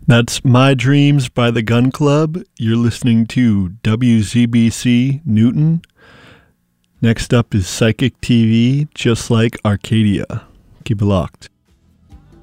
That's My Dreams by the Gun Club. You're listening to WZBC Newton. Next up is Psychic TV, Just Like Arcadia. Keep it locked.